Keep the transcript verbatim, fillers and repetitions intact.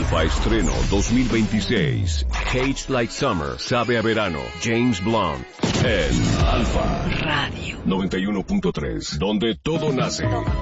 Alfa Estreno dos mil veintiséis. Cage Like Summer, sabe a verano. James Blunt. En Alfa Radio noventa y uno punto tres, donde todo nace.